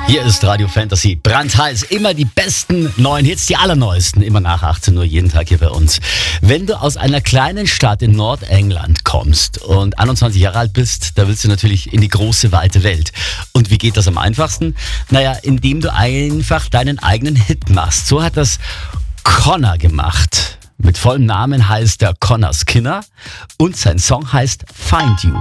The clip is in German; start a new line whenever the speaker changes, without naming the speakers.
Hier ist Radio Fantasy brandheiß. Immer die besten neuen Hits, die allerneuesten, immer nach 18 Uhr, jeden Tag hier bei uns. Wenn du aus einer kleinen Stadt in Nordengland kommst und 21 Jahre alt bist, da willst du natürlich in die große, weite Welt. Und wie geht das am einfachsten? Naja, indem du einfach deinen eigenen Hit machst. So hat das Connor gemacht. Mit vollem Namen heißt er Connor Skinner und sein Song heißt Find You.